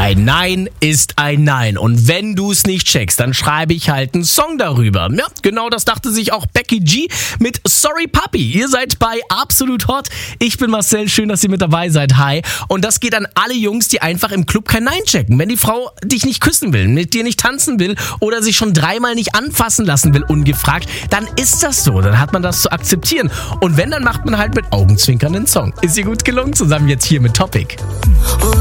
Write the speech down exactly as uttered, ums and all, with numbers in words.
Ein Nein ist ein Nein. Und wenn du es nicht checkst, dann schreibe ich halt einen Song darüber. Ja, genau das dachte sich auch Becky G mit Sorry Papi. Ihr seid bei Absolut Hot. Ich bin Marcel, schön, dass ihr mit dabei seid. Hi. Und das geht an alle Jungs, die einfach im Club kein Nein checken. Wenn die Frau dich nicht küssen will, mit dir nicht tanzen will oder sich schon dreimal nicht anfassen lassen will, ungefragt, dann ist das so. Dann hat man das zu akzeptieren. Und wenn, dann macht man halt mit Augenzwinkern einen Song. Ist ihr gut gelungen? Zusammen jetzt hier mit Topic.